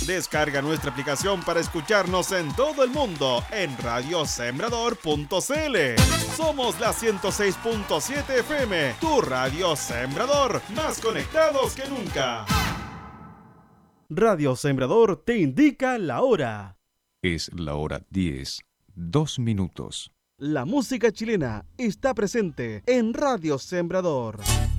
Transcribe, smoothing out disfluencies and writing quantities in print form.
Descarga nuestra aplicación para escucharnos en todo el mundo en radiosembrador.cl. Somos la 106.7 FM, tu radio Sembrador, más conectados que nunca. Radio Sembrador te indica la hora. Es la hora 10, 2 minutos. La música chilena está presente en Radio Sembrador.